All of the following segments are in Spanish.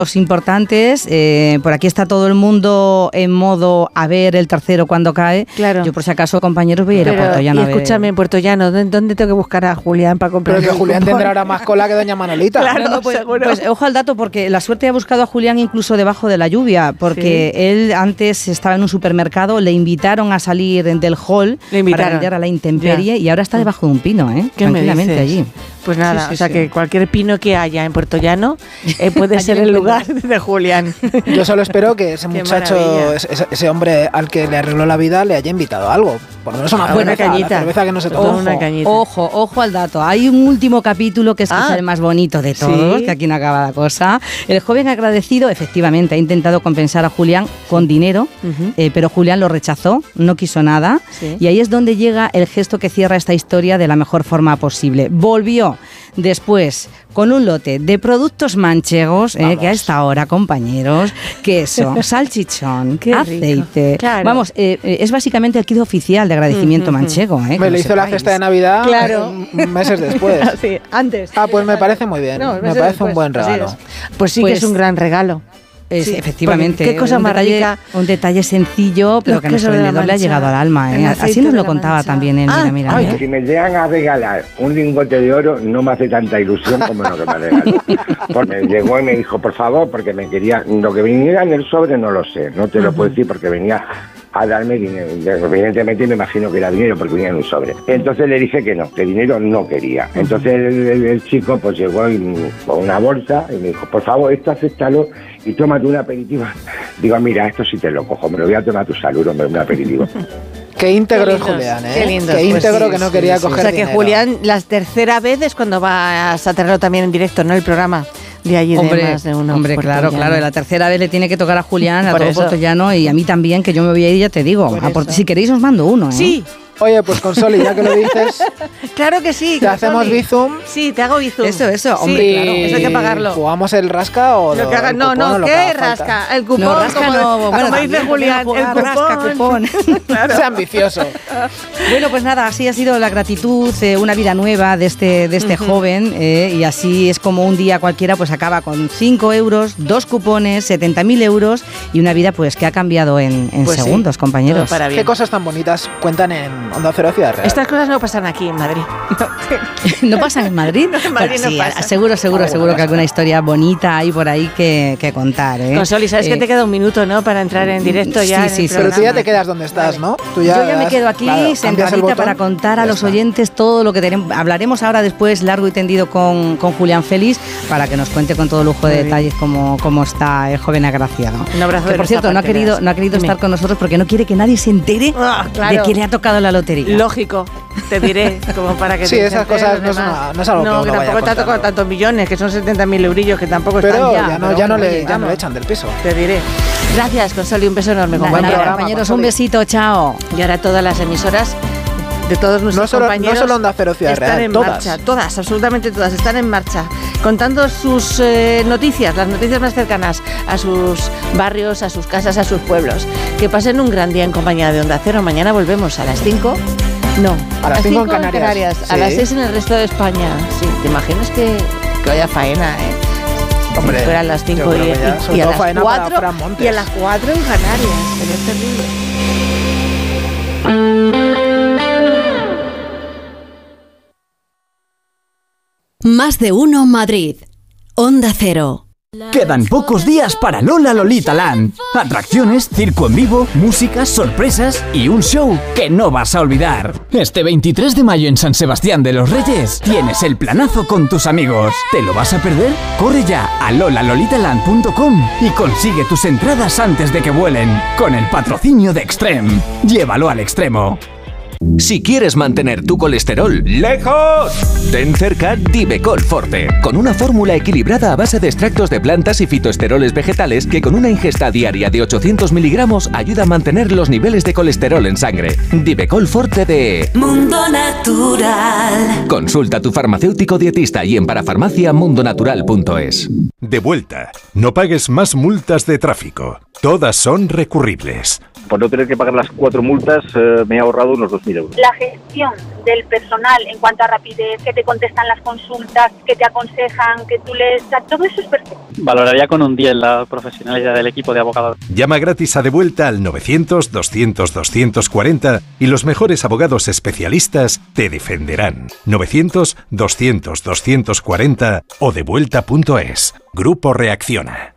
Los importantes, por aquí está todo el mundo en modo a ver el tercero cuando cae. Claro. Yo por si acaso, compañeros, voy a ir a Puerto Llano. Y escúchame, en Puerto Llano, ¿dónde tengo que buscar a Julián para comprar? Pero que Julián tendrá ahora más cola que doña Manolita. Claro, No, pues seguro. ojo al dato, porque la suerte ha buscado a Julián incluso debajo de la lluvia, porque él antes estaba en un supermercado, le invitaron a salir del hall para vender a la intemperie y ahora está debajo de un pino, tranquilamente allí. Pues nada, o sea que cualquier pino que haya en Puerto Llano puede ser el lugar de Julián. Yo solo espero que ese muchacho, ese hombre al que le arregló la vida, le haya invitado a algo. Por lo menos una buena cañita. La cerveza que no se toma. Ojo al dato. Hay un último capítulo que es quizá el más bonito de todos, que aquí no acaba la cosa. El joven agradecido, efectivamente, ha intentado compensar a Julián con dinero, pero Julián lo rechazó, no quiso nada. Sí. Y ahí es donde llega el gesto que cierra esta historia de la mejor forma posible. Volvió después con un lote de productos manchegos, que a esta hora, compañeros, queso, salchichón, aceite. Claro. Vamos, es básicamente el kit oficial de agradecimiento manchego. Me lo hizo la cesta de Navidad meses después. Sí, antes. Pues me parece muy bien. No, me parece un buen regalo. Sí. Pues sí que es un gran regalo. Efectivamente. Qué cosa más rica. Un detalle sencillo, pero que a nuestro vendedor le ha llegado al alma. Así nos lo contaba también él. Mira. Si me llegan a regalar un lingote de oro, no me hace tanta ilusión como lo que me regaló. Porque me llegó y me dijo, por favor, porque me quería... Lo que viniera en el sobre no lo sé, no te lo puedo decir porque venía a darme dinero. Evidentemente me imagino que era dinero porque venía en un sobre. Entonces le dije que no, que dinero no quería. Entonces el chico pues llegó con una bolsa y me dijo, por favor, esto acéptalo y tómate un aperitivo. Digo, mira, esto sí te lo cojo, me lo voy a tomar a tu salud, hombre, un aperitivo. Qué íntegro es Julián, ¿eh? Qué lindo. Qué íntegro que no quería coger dinero. O sea que Julián, la tercera vez es cuando vas a tenerlo también en directo, ¿no? El programa de allí de más de uno. Hombre, claro. La tercera vez le tiene que tocar a Julián, a todo Puerto Llano y a mí también, que yo me voy a ir, ya te digo. Si queréis os mando uno, ¿eh? Sí. Oye, pues Consoli, ya que lo dices... Claro que sí. ¿Te hacemos bizum? Sí, te hago bizum. Eso, hombre, sí, claro. Eso hay que pagarlo. ¿Jugamos el rasca o lo que haga? No, ¿qué rasca? El cupón. No, rasca como dice Julián, el cupón. Rasca, cupón. Claro. Sea ambicioso. Bueno, pues nada, así ha sido la gratitud, una vida nueva de este joven, y así es como un día cualquiera pues acaba con 5 euros, 2 cupones, 70.000 euros y una vida pues que ha cambiado en segundos, compañeros. ¿Qué cosas tan bonitas cuentan en Onda Cero Ciudad Real? Estas cosas no pasan aquí en Madrid. ¿No pasan en Madrid? No, en Madrid no pasa. Seguro que alguna historia bonita hay por ahí que contar, ¿eh? Consoli, sabes que te queda un minuto, ¿no? Para entrar en directo ya. Sí. Pero tú ya te quedas donde estás, ¿no? Yo ya me quedo aquí sentadita para contar a los oyentes todo lo que tenemos. Hablaremos ahora después largo y tendido con Julián Félix para que nos cuente con todo lujo de detalles cómo está el joven agraciado. Un abrazo. Que por cierto, no ha querido estar con nosotros porque no quiere que nadie se entere de que le ha tocado la lotería. Lógico, te diré, como para que sí, esas cosas no es algo que tampoco te ha tocado tantos millones, que son 70.000 eurillos, que tampoco pero están ya no le echan del piso. Te diré. Gracias, Consoli, un beso enorme. Buen programa, compañeros, un besito, chao. Y ahora todas las emisoras de todos nuestros compañeros. No solo Onda Cero Ciudad Real, están en marcha, todas, absolutamente todas, están en marcha, contando sus noticias, las noticias más cercanas a sus barrios, a sus casas, a sus pueblos. Que pasen un gran día en compañía de Onda Cero. Mañana volvemos a las 5. No, a las 5 en Canarias. Sí. A las 6 en el resto de España. Sí, ¿te imaginas que vaya faena, Hombre, si fueran las 5 y a las 4 y a las 4 en Canarias? Sería terrible. Más de uno Madrid. Onda Cero. Quedan pocos días para Lola Lolita Land. Atracciones, circo en vivo, música, sorpresas y un show que no vas a olvidar. Este 23 de mayo en San Sebastián de los Reyes tienes el planazo con tus amigos. ¿Te lo vas a perder? Corre ya a lolalolitaland.com y consigue tus entradas antes de que vuelen. Con el patrocinio de Extreme. Llévalo al extremo. Si quieres mantener tu colesterol lejos, ten cerca Divecol Forte, con una fórmula equilibrada a base de extractos de plantas y fitoesteroles vegetales que con una ingesta diaria de 800 miligramos ayuda a mantener los niveles de colesterol en sangre. Divecol Forte de Mundo Natural. Consulta a tu farmacéutico dietista y en parafarmacia mundonatural.es. De vuelta. No pagues más multas de tráfico. Todas son recurribles. Por no tener que pagar las 4 multas, me he ahorrado unos 2.000 euros. La gestión del personal en cuanto a rapidez, que te contestan las consultas, que te aconsejan, que tú lees, todo eso es perfecto. Valoraría con un 10 la profesionalidad del equipo de abogados. Llama gratis a Devuelta al 900-200-240 y los mejores abogados especialistas te defenderán. 900-200-240 o devuelta.es. Grupo Reacciona.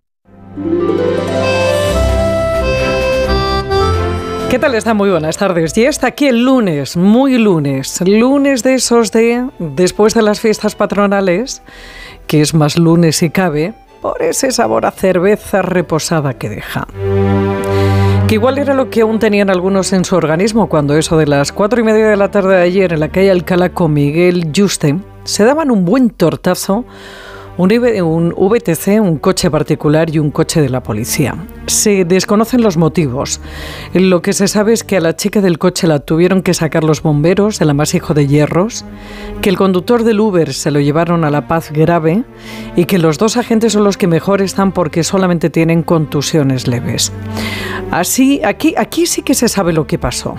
¿Qué tal está? Muy buenas tardes. Y está aquí el lunes, muy lunes de esos de después de las fiestas patronales, que es más lunes si cabe, por ese sabor a cerveza reposada que deja. Que igual era lo que aún tenían algunos en su organismo cuando eso de las 4:30 de la tarde de ayer en la calle Alcalá con Miguel Yuste se daban un buen tortazo. Un VTC, un coche particular y un coche de la policía. Se desconocen los motivos. Lo que se sabe es que a la chica del coche la tuvieron que sacar los bomberos del amasijo de hierros, que el conductor del Uber se lo llevaron a La Paz grave y que los 2 agentes son los que mejor están porque solamente tienen contusiones leves. Así, aquí sí que se sabe lo que pasó.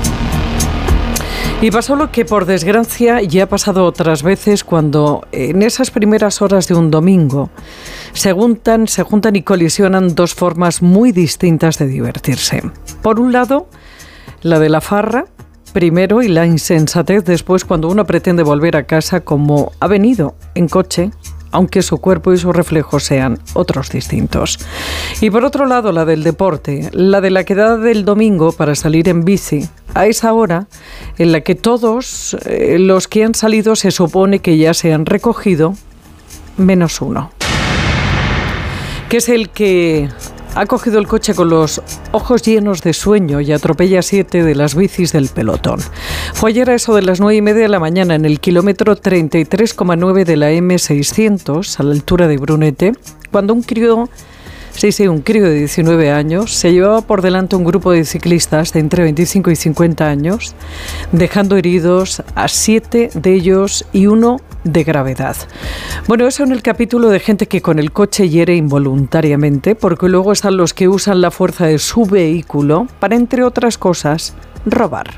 Y pasó lo que por desgracia ya ha pasado otras veces cuando en esas primeras horas de un domingo se juntan y colisionan 2 formas muy distintas de divertirse. Por un lado, la de la farra, primero, y la insensatez después cuando uno pretende volver a casa como ha venido, en coche, aunque su cuerpo y sus reflejos sean otros distintos. Y por otro lado, la del deporte, la de la quedada del domingo para salir en bici, a esa hora en la que todos los que han salido se supone que ya se han recogido, menos uno, que es el que ha cogido el coche con los ojos llenos de sueño y atropella 7 de las bicis del pelotón. Fue ayer a eso de las 9:30 de la mañana en el kilómetro 33,9 de la M600, a la altura de Brunete, cuando un crío de 19 años se llevaba por delante un grupo de ciclistas de entre 25 y 50 años, dejando heridos a 7 de ellos y 1 de gravedad. Bueno, eso en el capítulo de gente que con el coche hiere involuntariamente, porque luego están los que usan la fuerza de su vehículo para, entre otras cosas, robar.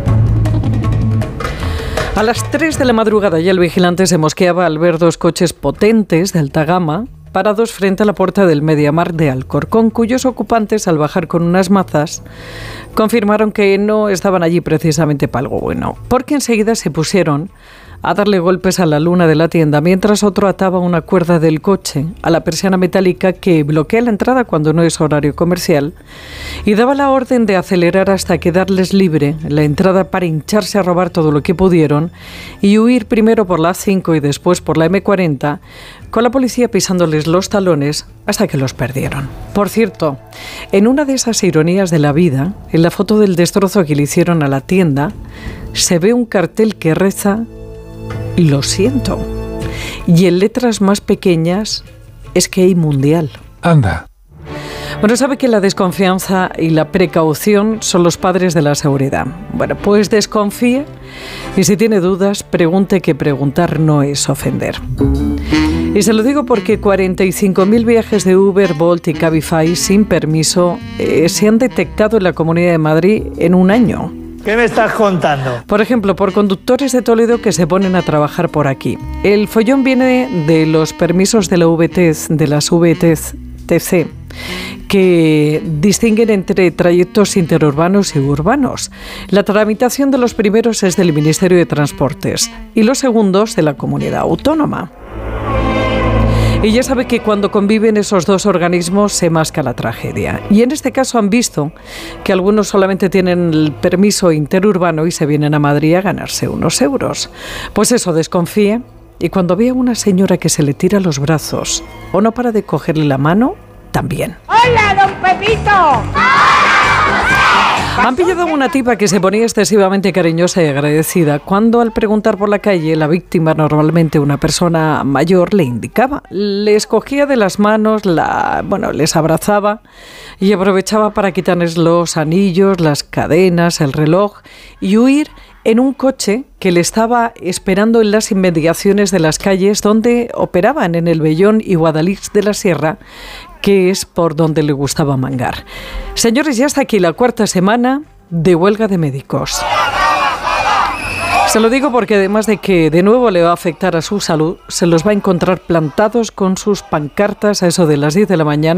A las 3 de la madrugada ya el vigilante se mosqueaba al ver 2 coches potentes de alta gama parados frente a la puerta del Mediamar de Alcorcón, cuyos ocupantes, al bajar con unas mazas, confirmaron que no estaban allí precisamente para algo bueno, porque enseguida se pusieron a darle golpes a la luna de la tienda, mientras otro ataba una cuerda del coche a la persiana metálica que bloquea la entrada cuando no es horario comercial y daba la orden de acelerar hasta quedarles libre la entrada para hincharse a robar todo lo que pudieron y huir primero por la A5 y después por la M40, con la policía pisándoles los talones hasta que los perdieron. Por cierto, en una de esas ironías de la vida, en la foto del destrozo que le hicieron a la tienda, se ve un cartel que reza "Lo siento", y en letras más pequeñas es que hay mundial. Anda. Bueno, sabe que la desconfianza y la precaución son los padres de la seguridad. Bueno, pues desconfíe y si tiene dudas, pregunte, que preguntar no es ofender. Y se lo digo porque 45.000 viajes de Uber, Bolt y Cabify sin permiso se han detectado en la Comunidad de Madrid en un año. ¿Qué me estás contando? Por ejemplo, por conductores de Toledo que se ponen a trabajar por aquí. El follón viene de los permisos de la VTC, de las VTC, que distinguen entre trayectos interurbanos y urbanos. La tramitación de los primeros es del Ministerio de Transportes y los segundos de la Comunidad Autónoma. Y ya sabe que cuando conviven esos 2 organismos se masca la tragedia. Y en este caso han visto que algunos solamente tienen el permiso interurbano y se vienen a Madrid a ganarse unos euros. Pues eso, desconfíe. Y cuando vea a una señora que se le tira a los brazos o no para de cogerle la mano, también. ¡Hola, don Pepito! Han pillado a una tipa que se ponía excesivamente cariñosa y agradecida cuando, al preguntar por la calle, la víctima, normalmente una persona mayor, le indicaba. Les cogía de las manos, les abrazaba y aprovechaba para quitarles los anillos, las cadenas, el reloj y huir en un coche que le estaba esperando en las inmediaciones de las calles donde operaban, en el Vellón y Guadalix de la Sierra, que es por donde le gustaba mangar. Señores, ya está aquí la 4ª semana de huelga de médicos. Se lo digo porque además de que de nuevo le va a afectar a su salud, se los va a encontrar plantados con sus pancartas a eso de las 10 de la mañana